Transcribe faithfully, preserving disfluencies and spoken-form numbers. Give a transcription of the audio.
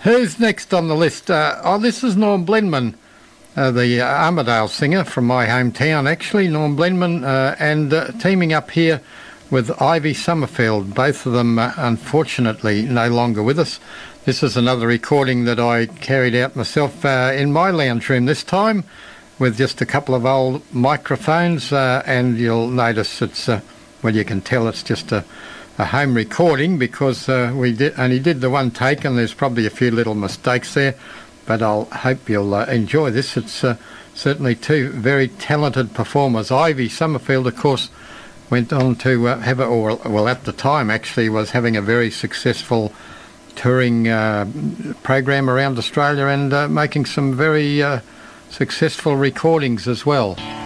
Who's next on the list? Uh, oh, this is Norm Blenman, uh, the uh, Armidale singer from my hometown, actually. Norm Blenman, uh, and uh, teaming up here with Ivy Summerfield, both of them uh, unfortunately no longer with us. This is another recording that I carried out myself uh, in my lounge room this time with just a couple of old microphones, uh, and you'll notice it's, uh, well, you can tell it's just a, a home recording because uh, we did, only did the one take, and there's probably a few little mistakes there, but I'll hope you'll uh, enjoy this. It's uh, certainly two very talented performers. Ivy Summerfield, of course, went on to uh, have a, or well, at the time actually was having a very successful touring uh, program around Australia and uh, making some very uh, successful recordings as well.